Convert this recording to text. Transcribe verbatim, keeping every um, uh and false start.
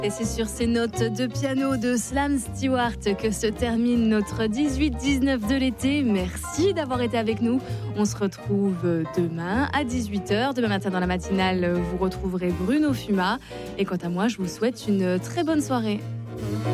Et c'est sur ces notes de piano de Slam Stewart que se termine notre dix-huit dix-neuf de l'été. Merci d'avoir été avec nous. On se retrouve demain à dix-huit heures. Demain matin dans la matinale, vous retrouverez Bruno Fuma. Et quant à moi, je vous souhaite une très bonne soirée.